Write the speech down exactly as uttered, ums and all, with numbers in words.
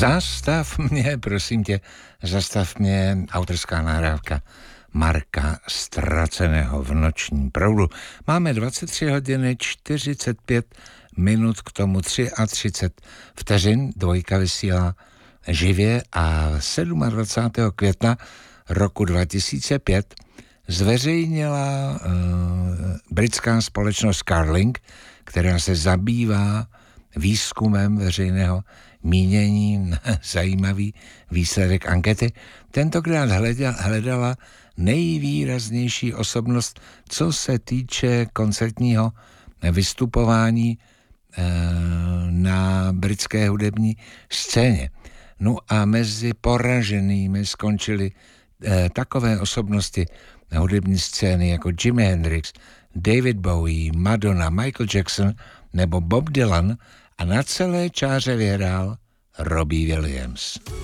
Zastav mě, prosím tě, zastav mě, autorská nahrávka Marka Ztraceného v nočním proudu. Máme dvacet tři hodiny čtyřicet pět minut, k tomu třicet tři vteřin, dvojka vysílá živě a dvacátého sedmého května roku dva tisíce pět zveřejnila uh, britská společnost Carling, která se zabývá výzkumem veřejného mínění, zajímavý výsledek ankety. Tentokrát hledala nejvýraznější osobnost, co se týče koncertního vystupování e, na britské hudební scéně. No a mezi poraženými skončily e, takové osobnosti na hudební scény jako Jimi Hendrix, David Bowie, Madonna, Michael Jackson nebo Bob Dylan a na celé čáře vyhrál Robbie Williams.